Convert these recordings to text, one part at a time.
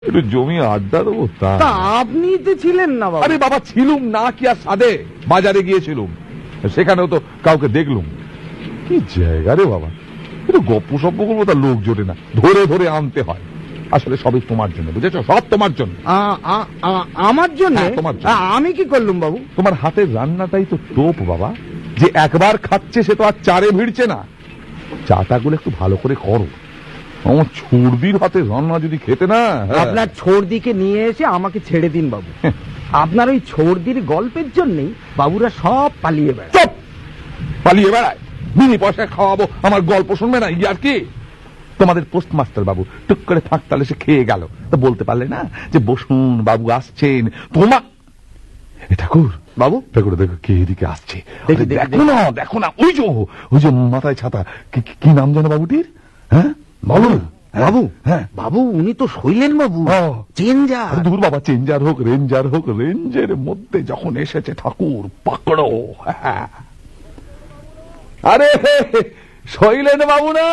একটু জমি আড্ডা দেবো তা আপনি তো ছিলেন না বাবা। আরে বাবা ছিলুম না কি আর সাদে বাজারে গিয়েছিলুম, সেখানেও তো কাউকে দেখলুম। কি জায়গা রে বাবা, একটু গপ্প সপ্প করবো তা লোক জোটে না, ধরে ধরে আনতে হয়। আসলে সবই তোমার জন্য, বুঝেছো? সব তোমার জন্য। আমার জন্য? তোমার জন্য। আমি কি করলুম বাবু? তোমার হাতের রান্নাটাই তো টোপ বাবা, যে একবার খাচ্ছে সে তো আর চারে ভিড়ছে না। চাটাগুলো একটু ভালো করে করো। আমার ছুড়দির হাতে রান্না যদি খেতে না। আপনার ছোড়দিকে নিয়ে এসে আমাকে ছেড়ে দিন বাবু। আপনার ওই ছোড়দির গল্পের জন্যই বাবুরা সব পালিয়ে বেড়ায়। চুপ! পালিয়ে বেড়ায়? বিনি পয়সায় খাওয়াবো, আমার গল্প শুনবে না? ইয়ার কি? তোমাদের পোস্টমাস্টার বাবু টুক করে ফাঁক তালে সে খেয়ে গেল, তো বলতে পারলে না যে বসুন বাবু আসছেন? তোমার ঠাকুর বাবু, ঠাকুর দেখো কে এদিকে আসছে। দেখি, দেখো না, দেখো না, ওই যে মাথায় ছাতা, কি নাম যেন বাবুটির? হ্যাঁ বলো না। বাবু, হ্যাঁ বাবু উনি তো শৈলেন বাবু, চেঞ্জার। দূর বাবা, চেঞ্জার হোক রেঞ্জার হোক, রেঞ্জের মধ্যে যখন এসেছে ঠাকুর পাকড়ো। আরে শৈলেন বাবু না?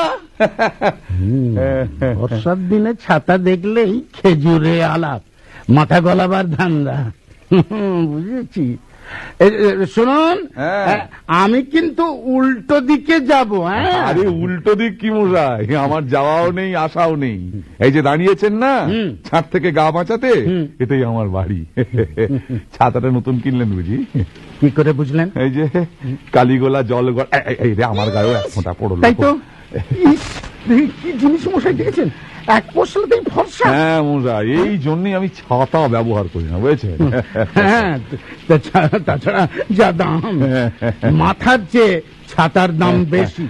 বর্ষার দিনে ছাতা দেখলেই খেজুরে আলাপ, মাথা গলাবার ধান্দা। বুঝেছি। শুনুন, আমি কিন্তু উল্টো দিকে যাব। আরে উল্টো দিক কি মশাই, আমার যাওয়াও নেই আসাও নেই। এই যে দাঁড়িয়েছেন না ছাদ থেকে গা বাঁচাতে, এটাই আমার বাড়ি। ছাতাটা নতুন কিনলেন বুঝি? কি করে বুঝলেন? এই যে কালীগোলা জল এই রে, আমার গায়েও এক ফোঁটা পড়লো। তাই তো। কি জিনিস মশাই দেখেছেন, এক পশলাতেই ফর্সা। হ্যাঁ মশাই, এই জন্যই আমি ছাতা ব্যবহার করি না, বুঝেছেন? হ্যাঁ, তাছাড়া যা দাম, মাথার চেয়ে ছাতার দাম বেশি।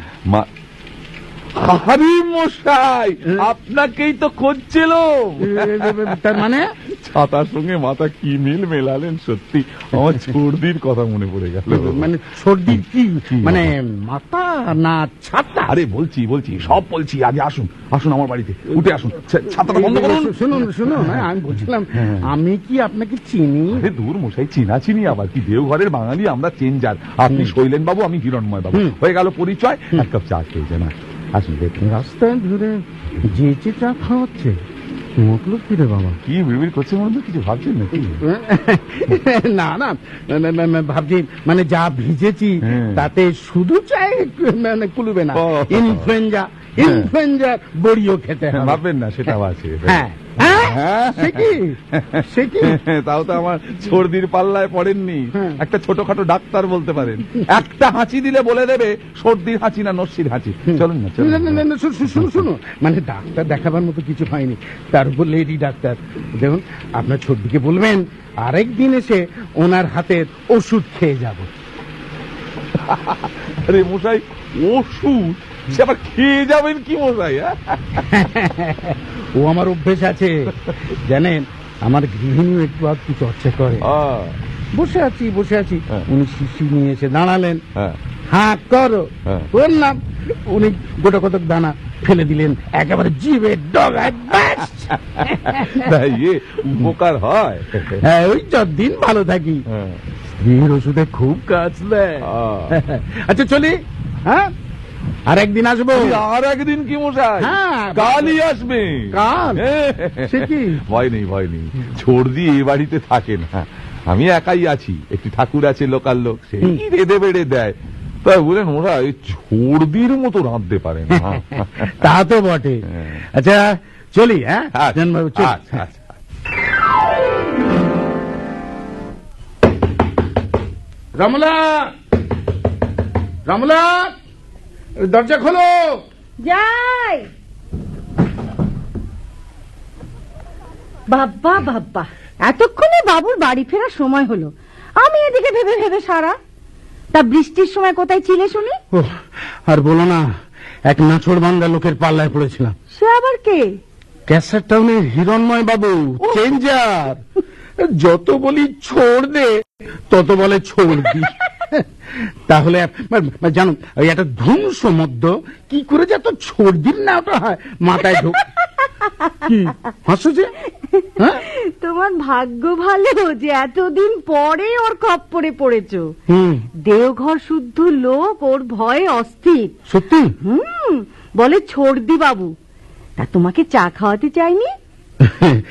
আরে মশাই, আপনাকেই তো খুঁজছিল। তার মানে ছাতার সঙ্গে মাথা কি মিল মেলালেন, সত্যি আমার ছর্দির কথা মনে পড়ে গেল। মানে সর্দির কি মানে, মাথা না ছাতা? আরে বলছি সব বলছি, আগে আসুন আমার বাড়িতে, উঠে আসুন, ছাতাটা বন্ধ করুন। শুনুন, আমি বলছিলাম, আমি কি আপনাকে চিনি? আরে দূর মশাই, চিনি আবার কি, দেওঘরের বাঙালি আমরা, চেঞ্জার। আপনি শৈলেন বাবু, আমি হিরণময় বাবু, হয়ে গেল পরিচয়। এক কাপ চা খেয়েছে না? আসুন দেখুন। রাস্তায় ধরে যে চা খাওয়াচ্ছে, মতলব কি রে বাবা? কি বিড়বিড় করছে মনে তো, কিছু ভাবছেন নাকি? না, ভাবছি মানে যা ভিজেছি তাতে শুধু চাই মানে কুলবে না, ইনফ্লুয়েঞ্জা বড়িও খেতে হবে। ভাববেন না, সেটাও আছে। হ্যাঁ, সে কি তাও তো আমার সর্দির পাল্লায় পড়েননি। একটা ছোটখাটো ডাক্তার বলতে পারেন, একটা হাঁচি দিলে বলে দেবে সর্দির হাঁচি না নস্যির হাঁচি। চলুন না। শুনো, মানে ডাক্তার দেখাবার মতো কিছু হয়নি, তার উপর লেডি ডাক্তার। দেখুন, আপনার ছোটদিকে বলবেন আরেকদিন এসে ওনার হাতের ওষুধ খেয়ে যাব। আরে মশাই, ওষুধ সে আবার খেয়ে যাবেন কি মশাই? ও আমার অভ্যেস আছে জানেন, আমার গৃহিণী একটু একটু চর্চা করে। বসে আছি, উনি শিশি নিয়ে এসে দাঁড়ালেন, হ্যাঁ করো, বললাম, উনি গোটা কতক দানা ফেলে দিলেন একেবারে জিভের ডগায়। উপকার হয়। হ্যাঁ, ওই যতদিন ভালো থাকি স্ত্রীর ওষুধে খুব কাজ দেয়। আচ্ছা চলি, হ্যাঁ আর একদিন আসবো। আর একদিন কি মশাই? কালই আসবে। কাল? সে কি? ভয় নেই, ছর্দি এ বাড়িতে থাকে না, আমি একাই আছি। একটি ঠাকুর আছে লোকাল লোক, সেই রেঁধে বেড়ে দেয়। তাই বলেন ওরা এই ছর্দির মতো রাঁধতে পারে না। তা তো বটে। আচ্ছা চলি। হ্যাঁ, রমলা, দরজা খোলো। যাই। বাবা, এতক্ষণে বাবুর বাড়ি ফেরার সময় হলো, আমি এদিকে ভেবে সারা। তা বৃষ্টির সময় কোথায় ছিলে শুনি? আর বলো না, এক নাছোড় বাংলা লোকের পাল্লায় পড়েছিলাম। সে আবার কে? ক্যাসেট টাউনের হিরণময় বাবু, চেঞ্জার। যত বলি ছোড় দে, তত বলে ছোড় দি। তাহলে জানো, ওই একটা ধ্বংস মধ্য কি করে যে এত ছর্দির না ওটা হয় মাথায় ঢোক। কি হাসো যে? তোমার ভাগ্য ভালো যে এতদিন পরে ওর খপ্পরে পড়েছো। দেওঘর শুদ্ধ লোক, ওর ভয়ে অস্থির। সত্যি? বলে ছর্দি বাবু। তা তোমাকে চা খাওয়াতে চাইনি?